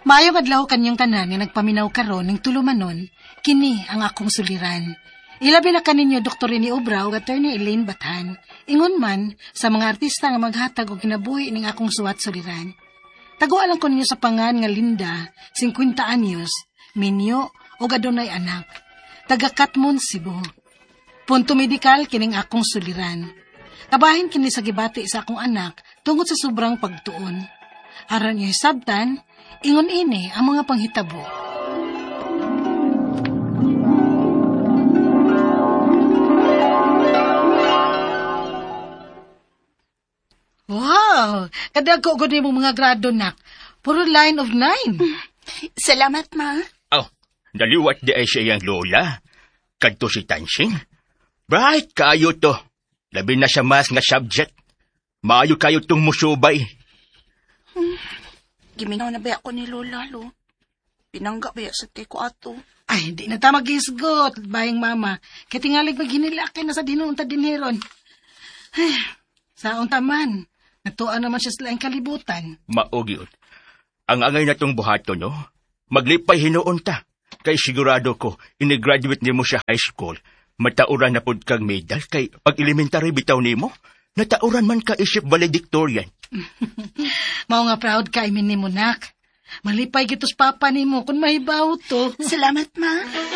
Maayong adlaw kanyang tanan nga nagpaminaw karon ning tulumanon, kini ang akong suliran. Ilabi na kaninyo Dr. Rene Obrao ug Attorney Elaine Bathan. Ingon man sa mga artista nga maghatag og kinabuhi ning akong suwat suliran. Taguan lang ko ninyo sa pangan nga Linda, 50 anyos, minyo ug adunay anak. Taga Katmon, Cebu. Punto medikal kining akong suliran. Kabahin kini sa gibati sa akong anak tungod sa sobrang pagtuon. Aron niyo hisabtan, ingon ini ang mga panghitabo. Wow! Kadagko ko mong mga grado, nak. Puro line of 9. Salamat, ma. Oh, naliwat di ay siya yung lola. Kadto si Tansing. Bright kayo to. Labi na siya mas nga subject. Maayo kayo tong musubay. Giminaw na ba ako ni Lola, lo? Pinangga ba sa ko ato? Ay, hindi na ta mag-isgot, bayang mama. Kaya tingalig maghinilakay na sa dinuunta dinheron. Ay, saon taman. Natuan naman siya sa laing kalibutan. Maogi yun. Ang angay na tong buhato, no? Maglipay hinuon ta. Kay sigurado ko, ini-graduate nimo sa high school. Matauran na pod kang medal. Kay pag-elementary bitaw nimo, natauran man ka isip valedictorian. Mao nga proud ka, imin nimo, nak. Malipay gitos papa nimo kung mahibaw to. Salamat, ma.